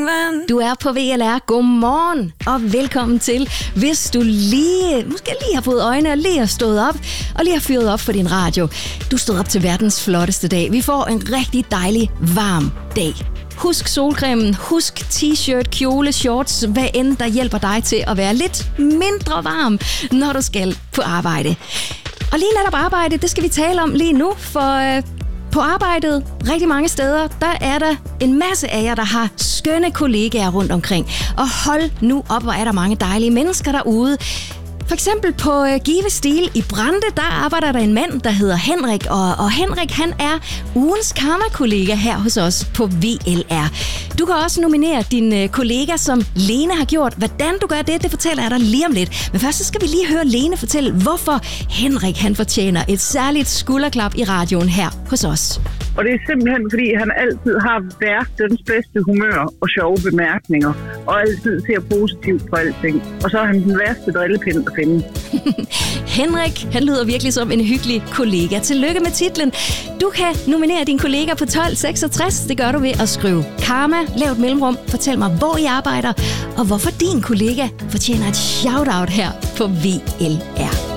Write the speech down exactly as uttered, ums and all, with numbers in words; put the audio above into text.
Morgen. Du er på V L R. Godmorgen og velkommen til. Hvis du lige, måske lige har fået øjne og lige har stået op og lige har fyret op for din radio. Du stod op til verdens flotteste dag. Vi får en rigtig dejlig, varm dag. Husk solcremen, husk t-shirt, kjole, shorts, hvad end der hjælper dig til at være lidt mindre varm, når du skal på arbejde. Og lige netop arbejde, det skal vi tale om lige nu, for øh, på arbejdet rigtig mange steder, der er der en masse af jer, der har skønne kollegaer rundt omkring. Og hold nu op, hvor er der mange dejlige mennesker derude. For eksempel på uh, Give Stil i Brande, der arbejder der en mand, der hedder Henrik. Og, og Henrik, han er ugens karma-kollega her hos os på V L R. Du kan også nominere din uh, kollega, som Lene har gjort. Hvordan du gør det, det fortæller jeg dig lige om lidt. Men først så skal vi lige høre Lene fortælle, hvorfor Henrik han fortjener et særligt skulderklap i radioen her hos os. Og det er simpelthen, fordi han altid har verdens bedste humør og sjove bemærkninger, og altid ser positivt på alting. Og så er han den værste drillepind at finde. Henrik, han lyder virkelig som en hyggelig kollega. Tillykke med titlen. Du kan nominere din kollega på tolv seksogtres. Det gør du ved at skrive Karma, lav et mellemrum, fortæl mig, hvor I arbejder, og hvorfor din kollega fortjener et shout-out her på V L R.